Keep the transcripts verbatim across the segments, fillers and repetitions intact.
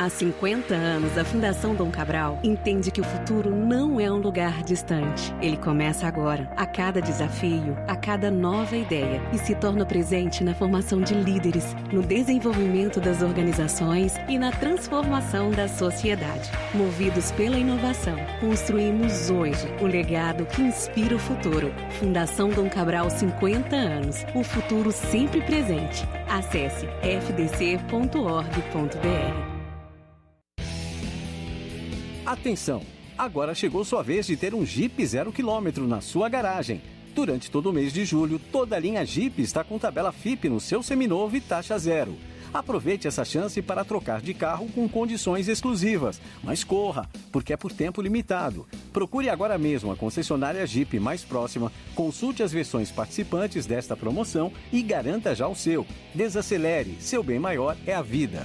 Há cinquenta anos, a Fundação Dom Cabral entende que o futuro não é um lugar distante. Ele começa agora, a cada desafio, a cada nova ideia, e se torna presente na formação de líderes, no desenvolvimento das organizações e na transformação da sociedade. Movidos pela inovação, construímos hoje o legado que inspira o futuro. Fundação Dom Cabral, cinquenta anos. O futuro sempre presente. Acesse f d c ponto org ponto b r. Atenção! Agora chegou sua vez de ter um Jeep zero quilômetro na sua garagem. Durante todo o mês de julho, toda a linha Jeep está com tabela F I P no seu seminovo e taxa zero. Aproveite essa chance para trocar de carro com condições exclusivas. Mas corra, porque é por tempo limitado. Procure agora mesmo a concessionária Jeep mais próxima, consulte as versões participantes desta promoção e garanta já o seu. Desacelere, seu bem maior é a vida.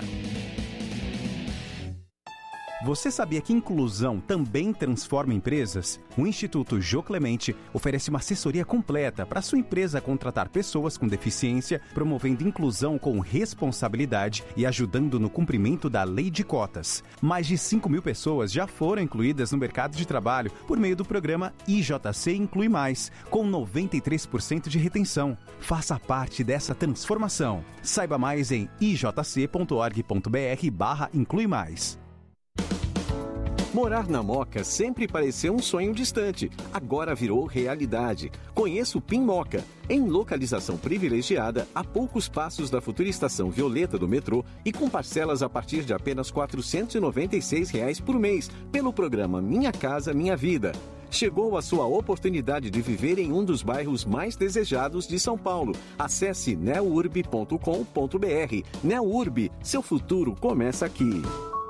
Você sabia que inclusão também transforma empresas? O Instituto Jô Clemente oferece uma assessoria completa para sua empresa contratar pessoas com deficiência, promovendo inclusão com responsabilidade e ajudando no cumprimento da lei de cotas. Mais de cinco mil pessoas já foram incluídas no mercado de trabalho por meio do programa I J C Inclui Mais, com noventa e três por cento de retenção. Faça parte dessa transformação. Saiba mais em i j c ponto org ponto b r barra inclui mais. Morar na Moca sempre pareceu um sonho distante, agora virou realidade. Conheça o Pin Moca, em localização privilegiada, a poucos passos da futura estação Violeta do metrô e com parcelas a partir de apenas quatrocentos e noventa e seis reais por mês, pelo programa Minha Casa Minha Vida. Chegou a sua oportunidade de viver em um dos bairros mais desejados de São Paulo. Acesse neurb ponto com ponto b r. Neurb, seu futuro começa aqui.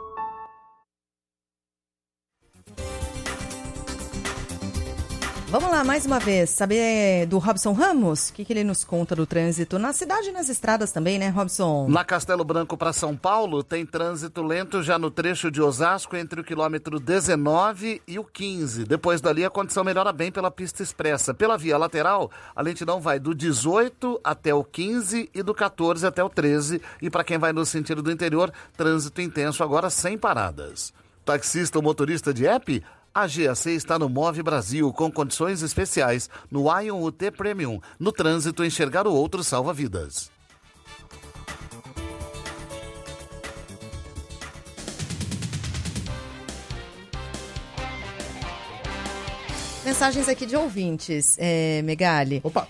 Vamos lá, mais uma vez, saber do Robson Ramos? O que, que ele nos conta do trânsito na cidade e nas estradas também, né, Robson? Na Castelo Branco para São Paulo, tem trânsito lento já no trecho de Osasco entre o quilômetro dezenove e o quinze. Depois dali, a condição melhora bem pela pista expressa. Pela via lateral, a lentidão vai do dezoito até o quinze e do quatorze até o treze. E para quem vai no sentido do interior, trânsito intenso agora sem paradas. Taxista ou motorista de app? A G A C está no Move Brasil com condições especiais no Ion U T Premium. No trânsito, enxergar o outro salva vidas. Mensagens aqui de ouvintes, é, Megali. Opa!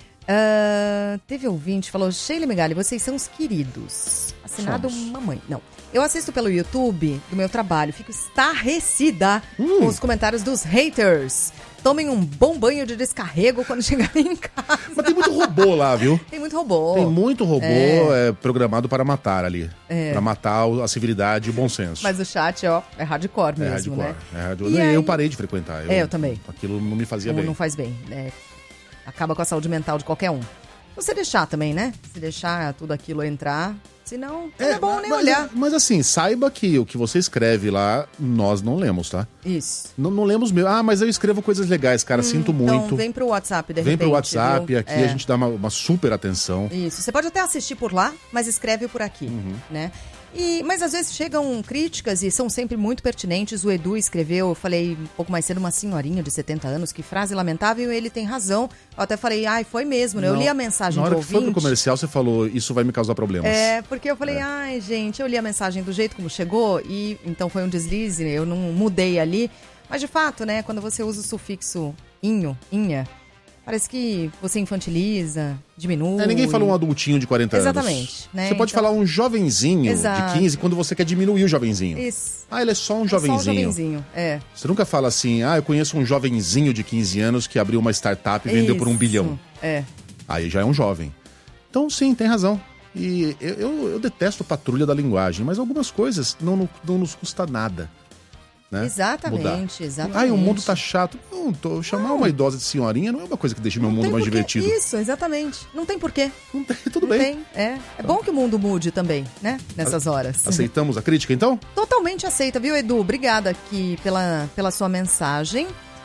Uh, teve ouvinte, falou, Sheila e Megali, vocês são os queridos. Assinado Somos. mamãe. Não. Eu assisto pelo YouTube do meu trabalho, fico estarrecida hum. com os comentários dos haters. Tomem um bom banho de descarrego quando chegarem em casa. Mas tem muito robô lá, viu? Tem muito robô. Tem muito robô é. É, programado para matar ali. É. Para matar a civilidade e o bom senso. Mas o chat, ó, é hardcore mesmo, é hardcore, né? É hardcore. E Eu aí... parei de frequentar. Eu, é, eu também. Aquilo não me fazia não, bem. Não faz bem, né? Acaba com a saúde mental de qualquer um. Você deixar também, né? Se deixar tudo aquilo entrar... Senão, não é, é bom nem mas, olhar. Mas assim, saiba que o que você escreve lá, nós não lemos, tá? Isso. Não, não lemos mesmo. Ah, mas eu escrevo coisas legais, cara, hum, sinto muito. Então vem pro WhatsApp, de vem repente. Vem pro WhatsApp, viu? aqui é. a gente dá uma, uma super atenção. Isso, você pode até assistir por lá, mas escreve por aqui, uhum. né? E, mas às vezes chegam críticas e são sempre muito pertinentes. O Edu escreveu, eu falei um pouco mais cedo, uma senhorinha de setenta anos, que frase lamentável, ele tem razão. Eu até falei, ai, foi mesmo, né? Eu li a mensagem do ouvinte. Na hora que foi pro comercial, você falou, isso vai me causar problemas. É, porque eu falei, é. ai, gente, eu li a mensagem do jeito como chegou e então foi um deslize, eu não mudei ali. Mas de fato, né, quando você usa o sufixo inho, inha, parece que você infantiliza, diminui. É, ninguém fala um adultinho de quarenta Exatamente, anos. Exatamente. Né? Você pode então... falar um jovenzinho Exato. de quinze quando você quer diminuir o jovenzinho. Isso. Ah, ele é só um é jovenzinho. Só um jovenzinho, é. Você nunca fala assim, ah, eu conheço um jovenzinho de quinze anos que abriu uma startup e vendeu Isso. por um bilhão. É. Aí já é um jovem. Então, sim, tem razão. E eu, eu, eu detesto patrulha da linguagem, mas algumas coisas não, não, não nos custa nada. Né? Exatamente, Mudar. exatamente. Ai, o mundo tá chato. Não, tô, chamar não. uma idosa de senhorinha não é uma coisa que deixa meu mundo mais porquê. divertido. Isso, exatamente. Não tem porquê. Não tem, tudo não bem. Tem, é. É bom que o mundo mude também, né? Nessas horas. Aceitamos a crítica, então? Totalmente aceita, viu, Edu? Obrigada aqui pela, pela sua mensagem.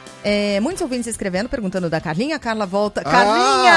É, muitos ouvintes escrevendo, perguntando da Carlinha. Carla volta. Ah, Carlinha!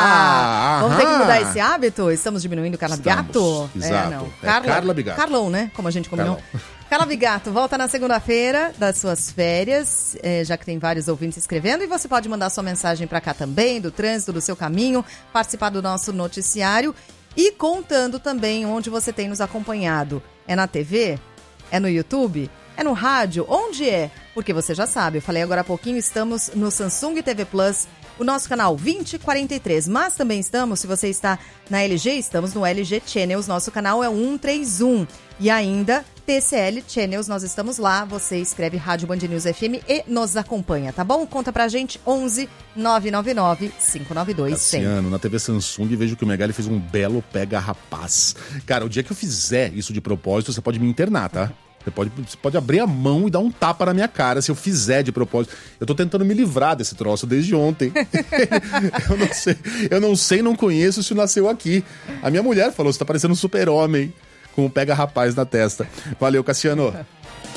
Ah, Vamos ter que mudar esse hábito? Estamos diminuindo Carla Estamos, Bigato? Exato. É, não. É Carla, Carla Bigato. Carlão, né? Como a gente combinou. Calab Gato, volta na segunda-feira das suas férias, é, já que tem vários ouvintes escrevendo, e você pode mandar sua mensagem para cá também, do trânsito, do seu caminho, participar do nosso noticiário e contando também onde você tem nos acompanhado. É na T V? É no YouTube? É no rádio? Onde é? Porque você já sabe, eu falei agora há pouquinho, estamos no Samsung T V Plus, o nosso canal vinte e quarenta e três, mas também estamos, se você está na L G, estamos no L G Channels, nosso canal é o cento e trinta e um. E ainda, T C L Channels, nós estamos lá, você escreve Rádio Band News F M e nos acompanha, tá bom? Conta pra gente, onze nove nove nove cinco nove dois cem. Cassiano, na T V Samsung, vejo que o Megali fez um belo pega rapaz. Cara, o dia que eu fizer isso de propósito, você pode me internar, tá? Você pode, você pode abrir a mão e dar um tapa na minha cara se eu fizer de propósito. Eu tô tentando me livrar desse troço desde ontem. eu não sei, eu não sei, não conheço se nasceu aqui. A minha mulher falou, você tá parecendo um super-homem com o pega rapaz na testa. Valeu, Cassiano.